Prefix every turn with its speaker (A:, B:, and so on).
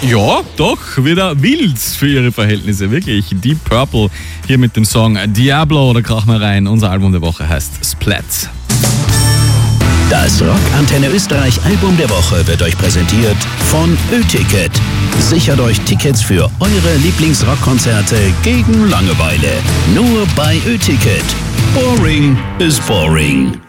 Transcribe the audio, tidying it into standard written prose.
A: Ja, doch, wieder wild für ihre Verhältnisse, wirklich. Deep Purple hier mit dem Song Diablo, da krach mal rein. Unser Album der Woche heißt Splat.
B: Das Rock Antenne Österreich Album der Woche wird euch präsentiert von Ö-Ticket. Sichert euch Tickets für eure Lieblingsrockkonzerte gegen Langeweile. Nur bei Ö-Ticket. Boring is boring.